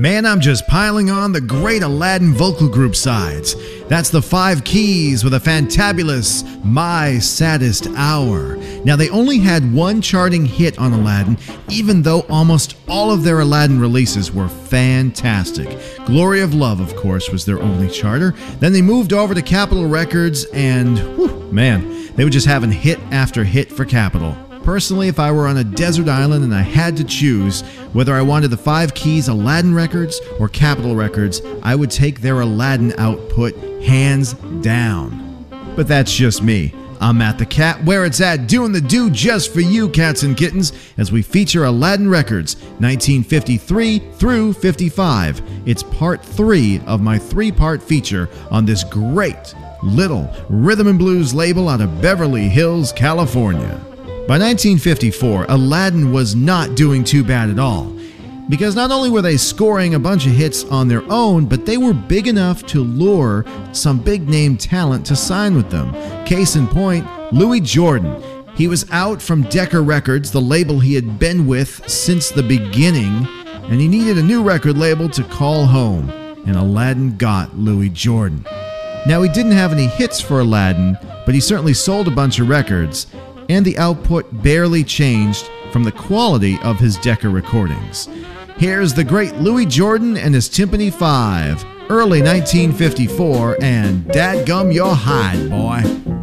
Man, I'm just piling on the great Aladdin vocal group sides. That's the 5 Keys with a fantabulous My Saddest Hour. Now, they only had one charting hit on Aladdin, even though almost all of their Aladdin releases were fantastic. Glory of Love, of course, was their only charter. Then they moved over to Capitol Records and, man, they were just having hit after hit for Capitol. Personally, if I were on a desert island and I had to choose whether I wanted the 5 Keys Aladdin Records or Capitol Records, I would take their Aladdin output hands down. But that's just me. I'm Matt the Cat, where it's at, doing the do just for you, cats and kittens, as we feature Aladdin Records, 1953 through 55. It's part 3 of my 3-part feature on this great little rhythm and blues label out of Beverly Hills, California. By 1954, Aladdin was not doing too bad at all, because not only were they scoring a bunch of hits on their own, but they were big enough to lure some big-name talent to sign with them. Case in point, Louis Jordan. He was out from Decca Records, the label he had been with since the beginning, and he needed a new record label to call home, and Aladdin got Louis Jordan. Now, he didn't have any hits for Aladdin, but he certainly sold a bunch of records, and the output barely changed from the quality of his Decca recordings. Here's the great Louis Jordan and his Tympany 5, early 1954, and Dadgum Your Hide, Boy.